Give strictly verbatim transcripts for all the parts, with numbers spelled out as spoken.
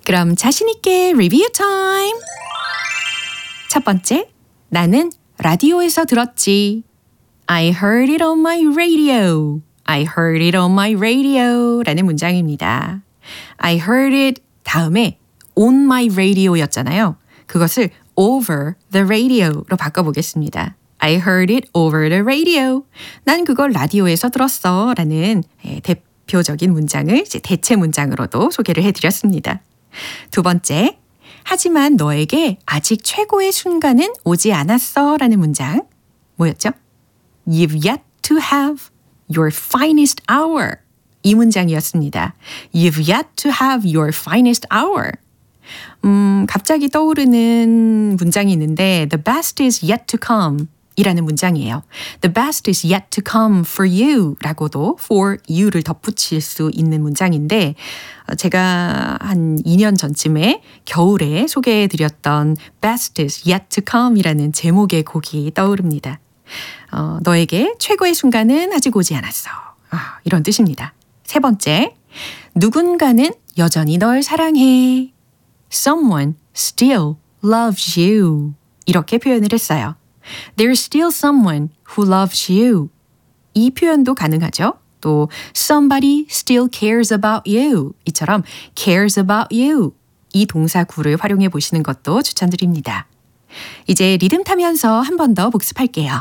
그럼 자신있게 리뷰 타임! 첫 번째, 나는 라디오에서 들었지. I heard it on my radio. I heard it on my radio 라는 문장입니다. I heard it 다음에 on my radio 였잖아요. 그것을 over the radio로 바꿔보겠습니다. I heard it over the radio. 난 그걸 라디오에서 들었어 라는 대표적인 문장을 이제 대체 문장으로도 소개를 해드렸습니다. 두 번째, 하지만 너에게 아직 최고의 순간은 오지 않았어 라는 문장 뭐였죠? You've yet to have your finest hour. 이 문장이었습니다. You've yet to have your finest hour. 음, 갑자기 떠오르는 문장이 있는데 The best is yet to come 이라는 문장이에요. The best is yet to come for you 라고도 for you를 덧붙일 수 있는 문장인데 제가 한 이 년 전쯤에 겨울에 소개해드렸던 Best is yet to come 이라는 제목의 곡이 떠오릅니다. 어, 너에게 최고의 순간은 아직 오지 않았어. 아, 이런 뜻입니다. 세 번째, 누군가는 여전히 널 사랑해. Someone still loves you. 이렇게 표현을 했어요. There's still someone who loves you. 이 표현도 가능하죠. 또 somebody still cares about you. 이처럼 cares about you. 이 동사구를 활용해 보시는 것도 추천드립니다. 이제 리듬 타면서 한 번 더 복습할게요.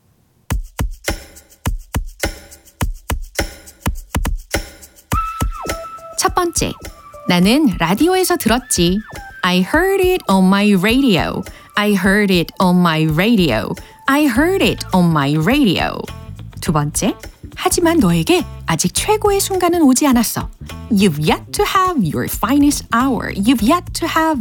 첫 번째, 나는 라디오에서 들었지. I heard it on my radio. I heard it on my radio. I heard it on my radio. 두 번째, 하지만 너에게 아직 최고의 순간은 오지 않았어. You've yet to have your finest hour. You've yet to have